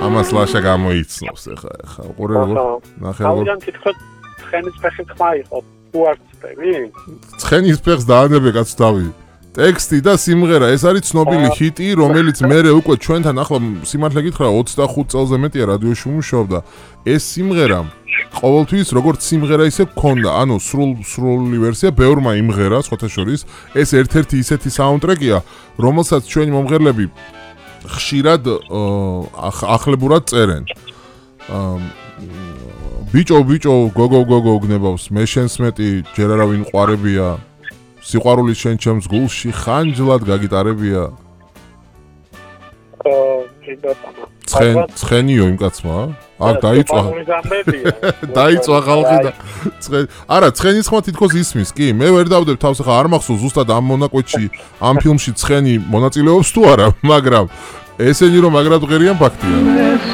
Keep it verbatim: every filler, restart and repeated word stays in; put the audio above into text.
ამას ლაშა გამოიცნობს ეხა ეხა უყურე როგორ ნახე როგორ თავიდან თითქოს ცხენის ფეხი ხმა იყო თუ არ წდები ცხენის ფეხს დაანებე კაც დავი ტექსტი და სიმღერა ეს არის ცნობილი ჰიტი რომელიც მერე უკვე ჩვენთან ახლა სიმართლე გითხრა ოცდახუთ წელზე მეტია რადიოში მუშაობდა ეს სიმღერა ყოველთვის როგორც სიმღერა ისე გქონდა ანუ სრულ სრული ვერსია ბევრმა იმღერა სხვათა შორის ეს ერთ-ერთი ისეთი საუნდტრეკია რომელსაც ჩვენი მომღერლები ხშირად ახლებურად წერენ ბიჭო ბიჭო გოგო გოგო გნებავს მე შენს მეტი ჯერ არავინ ყვარებია სიყვარული შენ ჩემს გულში ხანჯლად გაგიტარებია ცხენ ცხენიო იმ კაცმა აქ დაიწვა დაიწვა ხალხი და ცხენ არა ცხენის ხმა თითქოს ისმის კი მე ვერ დავდებ თავს ახლა არ მახსოვს ზუსტად ამ მონაკვეთში ამ ფილმში ცხენი მონაწილეობს თუ არა მაგრამ ესენი რომ მაგრად ღერიან ფაქტია